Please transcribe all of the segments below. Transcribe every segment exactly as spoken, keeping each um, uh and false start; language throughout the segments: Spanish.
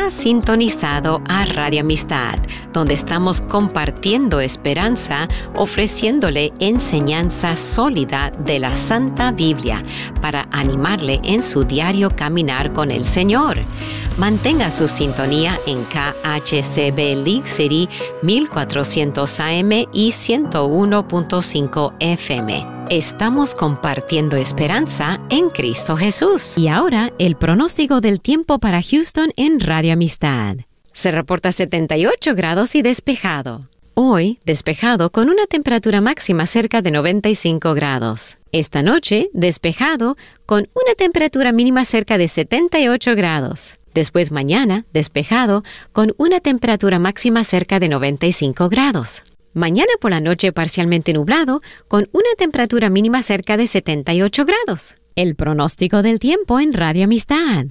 Ha sintonizado a Radio Amistad, donde estamos compartiendo esperanza, ofreciéndole enseñanza sólida de la Santa Biblia para animarle en su diario caminar con el Señor. Mantenga su sintonía en K H C B League City mil cuatrocientos A M y ciento uno punto cinco F M. Estamos compartiendo esperanza en Cristo Jesús. Y ahora, el pronóstico del tiempo para Houston en Radio Amistad. Se reporta setenta y ocho grados y despejado. Hoy, despejado con una temperatura máxima cerca de noventa y cinco grados. Esta noche, despejado con una temperatura mínima cerca de setenta y ocho grados. Después mañana, despejado con una temperatura máxima cerca de noventa y cinco grados. Mañana por la noche parcialmente nublado, con una temperatura mínima cerca de setenta y ocho grados. El pronóstico del tiempo en Radio Amistad.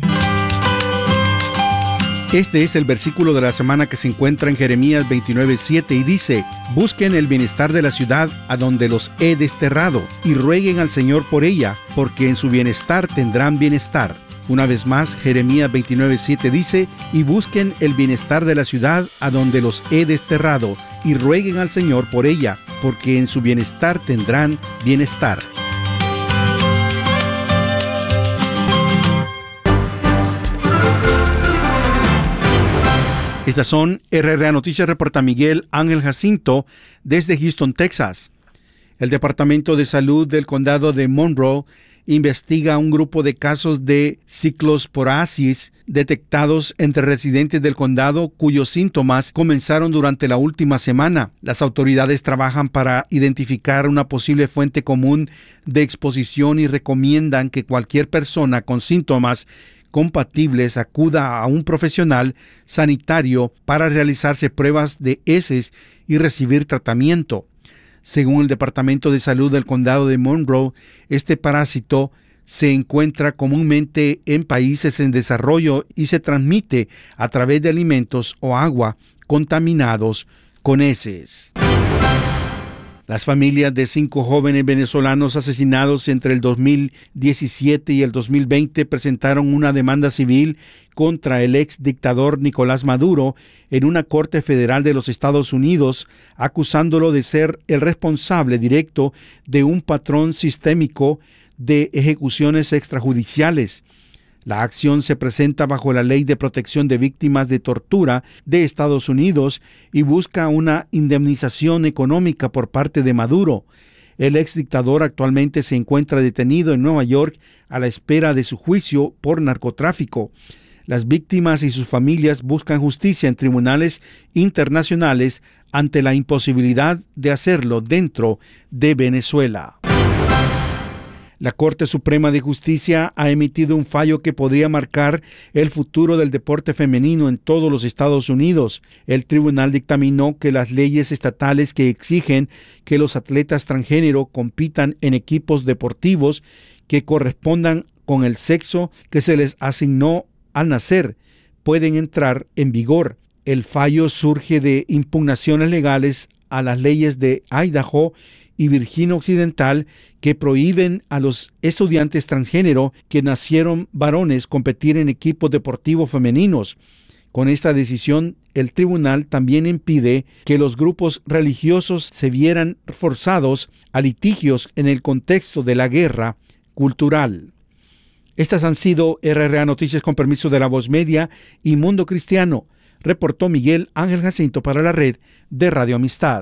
Este es el versículo de la semana que se encuentra en Jeremías veintinueve siete y dice: Busquen el bienestar de la ciudad a donde los he desterrado, y rueguen al Señor por ella, porque en su bienestar tendrán bienestar. Una vez más, Jeremías veintinueve siete dice: Y busquen el bienestar de la ciudad a donde los he desterrado, y rueguen al Señor por ella, porque en su bienestar tendrán bienestar. Estas son R R A Noticias, reporta Miguel Ángel Jacinto desde Houston, Texas. El Departamento de Salud del Condado de Monroe investiga un grupo de casos de ciclosporiasis detectados entre residentes del condado cuyos síntomas comenzaron durante la última semana. Las autoridades trabajan para identificar una posible fuente común de exposición y recomiendan que cualquier persona con síntomas compatibles acuda a un profesional sanitario para realizarse pruebas de heces y recibir tratamiento. Según el Departamento de Salud del Condado de Monroe, este parásito se encuentra comúnmente en países en desarrollo y se transmite a través de alimentos o agua contaminados con heces. Las familias de cinco jóvenes venezolanos asesinados entre el dos mil diecisiete y el dos mil veinte presentaron una demanda civil contra el ex dictador Nicolás Maduro en una corte federal de los Estados Unidos, acusándolo de ser el responsable directo de un patrón sistémico de ejecuciones extrajudiciales. La acción se presenta bajo la Ley de Protección de Víctimas de Tortura de Estados Unidos y busca una indemnización económica por parte de Maduro. El exdictador actualmente se encuentra detenido en Nueva York a la espera de su juicio por narcotráfico. Las víctimas y sus familias buscan justicia en tribunales internacionales ante la imposibilidad de hacerlo dentro de Venezuela. La Corte Suprema de Justicia ha emitido un fallo que podría marcar el futuro del deporte femenino en todos los Estados Unidos. El tribunal dictaminó que las leyes estatales que exigen que los atletas transgénero compitan en equipos deportivos que correspondan con el sexo que se les asignó al nacer pueden entrar en vigor. El fallo surge de impugnaciones legales a las leyes de Idaho y Virginia Occidental que prohíben a los estudiantes transgénero que nacieron varones competir en equipos deportivos femeninos. Con esta decisión, el tribunal también impide que los grupos religiosos se vieran forzados a litigios en el contexto de la guerra cultural. Estas han sido R R A Noticias con permiso de La Voz Media y Mundo Cristiano. Reportó Miguel Ángel Jacinto para la red de Radio Amistad.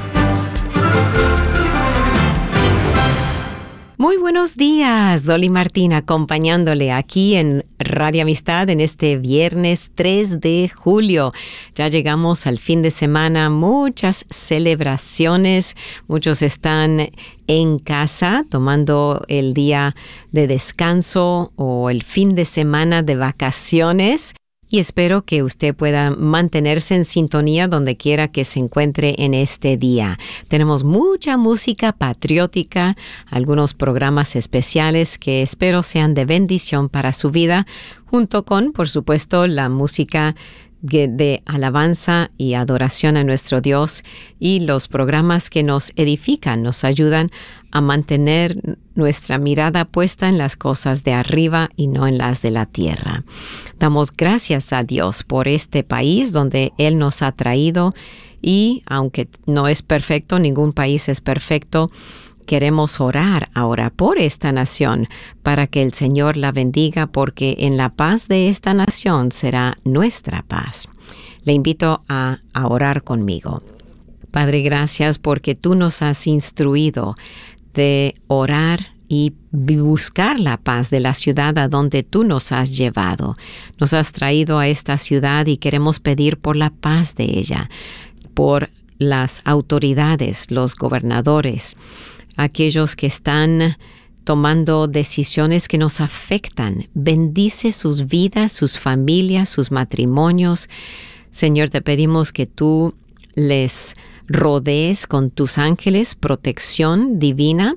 Muy buenos días, Dolly Martín, acompañándole aquí en Radio Amistad en este viernes tres de julio. Ya llegamos al fin de semana, muchas celebraciones, muchos están en casa tomando el día de descanso o el fin de semana de vacaciones. Y espero que usted pueda mantenerse en sintonía donde quiera que se encuentre en este día. Tenemos mucha música patriótica, algunos programas especiales que espero sean de bendición para su vida, junto con, por supuesto, la música de alabanza y adoración a nuestro Dios y los programas que nos edifican, nos ayudan a mantener nuestra mirada puesta en las cosas de arriba y no en las de la tierra. Damos gracias a Dios por este país donde Él nos ha traído y aunque no es perfecto, ningún país es perfecto, queremos orar ahora por esta nación para que el Señor la bendiga, porque en la paz de esta nación será nuestra paz. Le invito a, a orar conmigo. Padre, gracias porque tú nos has instruido de orar y buscar la paz de la ciudad a donde tú nos has llevado. Nos has traído a esta ciudad y queremos pedir por la paz de ella, por las autoridades, los gobernadores, aquellos que están tomando decisiones que nos afectan. Bendice sus vidas, sus familias, sus matrimonios. Señor, te pedimos que tú les rodees con tus ángeles, protección divina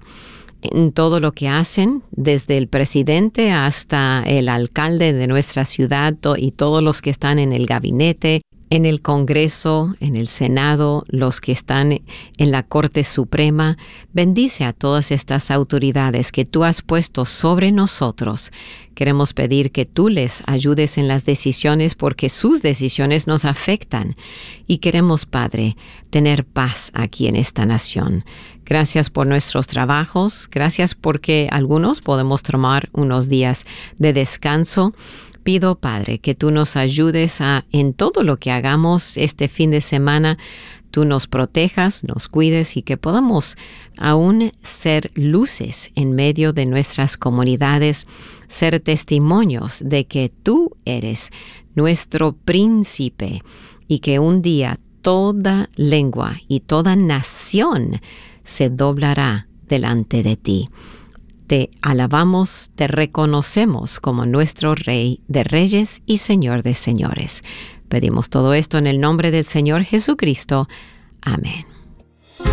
en todo lo que hacen, desde el presidente hasta el alcalde de nuestra ciudad y todos los que están en el gabinete, en el Congreso, en el Senado, los que están en la Corte Suprema. Bendice a todas estas autoridades que tú has puesto sobre nosotros. Queremos pedir que tú les ayudes en las decisiones porque sus decisiones nos afectan. Y queremos, Padre, tener paz aquí en esta nación. Gracias por nuestros trabajos. Gracias porque algunos podemos tomar unos días de descanso. Pido, Padre, que tú nos ayudes a, en todo lo que hagamos este fin de semana, tú nos protejas, nos cuides y que podamos aún ser luces en medio de nuestras comunidades, ser testimonios de que tú eres nuestro príncipe y que un día toda lengua y toda nación se doblará delante de ti. Te alabamos, te reconocemos como nuestro Rey de Reyes y Señor de Señores. Pedimos todo esto en el nombre del Señor Jesucristo. Amén.